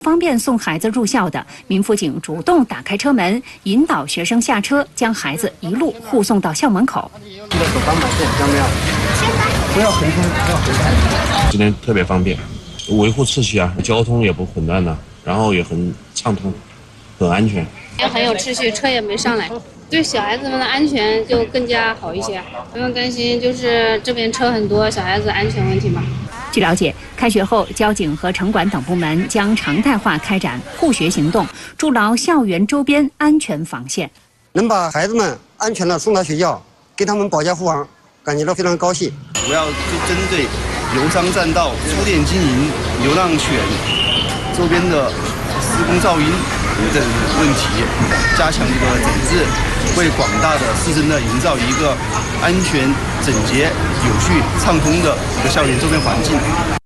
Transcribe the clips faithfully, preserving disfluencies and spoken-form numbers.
方便送孩子入校的，民辅警主动打开车门，引导学生下车，将孩子一路护送到校门口。 记得手绑满线，怎么样？不要横冲，不要横开。 今天特别方便，维护秩序啊，交通也不混乱了、啊，然后也很畅通，很安全， 也很有秩序，车也没上来，对小孩子们的安全就更加好一些，不用担心就是这边车很多，小孩子安全问题嘛。 据了解，开学后，交警和城管等部门将常态化开展护学行动，筑牢校园周边安全防线。 能把孩子们安全的送到学校，给他们保驾护航，感觉到非常高兴。 主要就针对游商占道、书店经营、流浪犬周边的施工噪音等问题，加强这个整治，为广大的师生呢营造一个安全、整洁、有序、畅通的一个校园周边环境。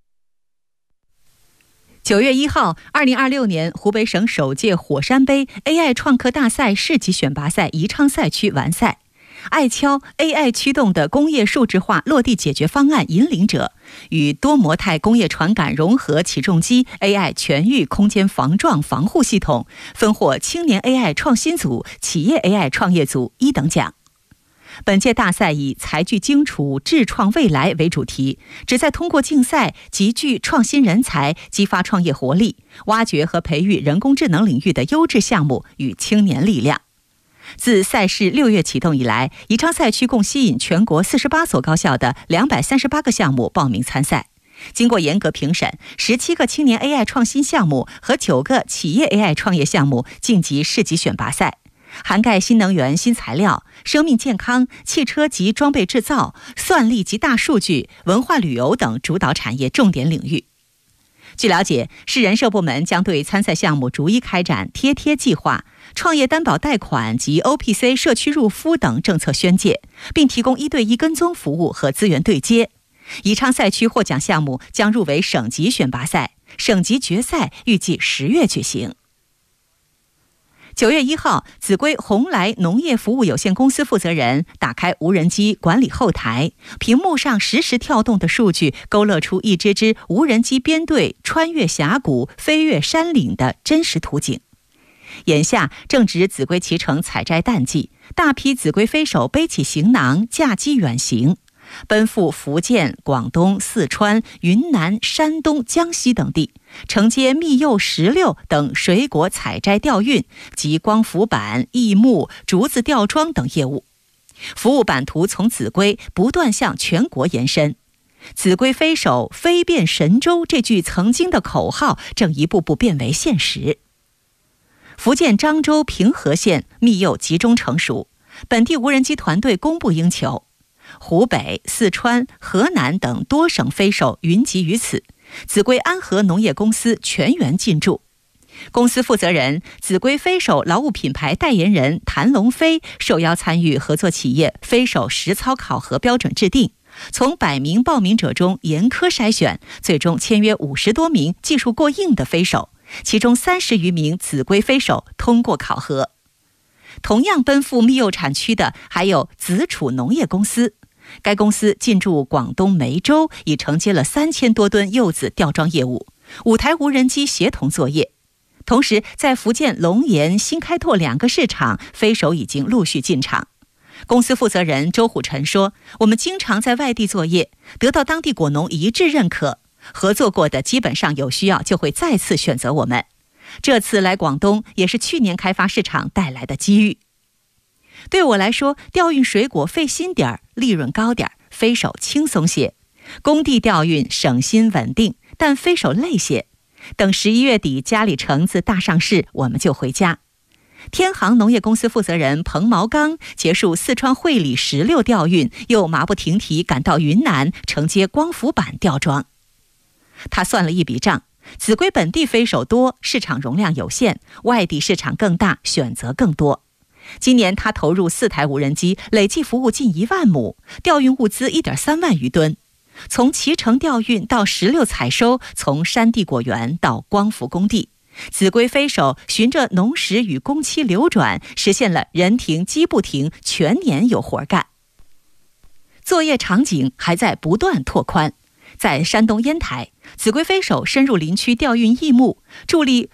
九月一号，二零二六年湖北省首届火山杯 A I 创客大赛市级选拔赛宜昌赛区完赛。爱敲 A I 驱动的工业数字化落地解决方案引领者与多模态工业传感融合起重机 A I 全域空间防撞防护系统分获青年 A I 创新组、企业 A I 创业组一等奖。本届大赛以才具荆楚，智创未来为主题，旨在通过竞赛集聚创新人才，激发创业活力，挖掘和培育人工智能领域的优质项目与青年力量。自赛事六月启动以来，宜昌赛区共吸引全国四十八所高校的两百三十八个项目报名参赛。经过严格评审，十七个青年 A I 创新项目和九个企业 A I 创业项目晋级市级选拔赛，涵盖新能源、新材料、生命健康、汽车及装备制造、算力及大数据、文化旅游等主导产业重点领域。据了解，市人社部门将对参赛项目逐一开展贴贴计划、创业担保贷款及 O P C 社区入孵等政策宣介，并提供一对一跟踪服务和资源对接。宜昌赛区获奖项目将入围省级选拔赛，省级决赛预计十月举行。九月一号，秭归鸿来农业服务有限公司负责人打开无人机管理后台，屏幕上实时跳动的数据勾勒出一支支无人机编队穿越峡谷、飞越山岭的真实图景。眼下正值秭归脐橙采摘淡季，大批秭归飞手背起行囊，驾机远行，奔赴福建、广东、四川、云南、山东、江西等地，承接蜜柚、石榴等水果采摘调运及光伏板、艺木、竹子吊装等业务。服务版图从秭归不断向全国延伸。秭归飞手飞遍神州这句曾经的口号正一步步变为现实。福建漳州平和县蜜柚集中成熟，本地无人机团队供不应求。湖北、四川、河南等多省飞手云集于此，秭归安和农业公司全员进驻。公司负责人、秭归飞手劳务品牌代言人谭龙飞受邀参与合作企业飞手实操考核标准制定，从百名报名者中严苛筛选，最终签约五十多名技术过硬的飞手，其中三十余名秭归飞手通过考核。同样奔赴蜜柚产区的还有子楚农业公司，该公司进驻广东梅州，已承接了三千多吨柚子吊装业务，五台无人机协同作业。同时，在福建龙岩、新开拓两个市场，飞手已经陆续进场。公司负责人周虎臣说：“我们经常在外地作业，得到当地果农一致认可，合作过的基本上有需要就会再次选择我们。这次来广东也是去年开发市场带来的机遇。对我来说，调运水果费心点儿，利润高点儿，飞手轻松些；工地调运省心稳定，但飞手累些。等十一月底家里橙子大上市，我们就回家。”天航农业公司负责人彭毛刚结束四川会理石榴调运，又马不停蹄赶到云南承接光伏板吊装。他算了一笔账，秭归本地飞手多，市场容量有限，外地市场更大，选择更多。今年他投入四台无人机，累计服务近一万亩，调运物资 一点三万余吨。从脐橙调运到石榴采收，从山地果园到光伏工地，秭归飞手循着农时与工期流转，实现了人停机不停，全年有活干。作业场景还在不断拓宽。 在山东烟台，紫龟飞手深入林区调运异木，助力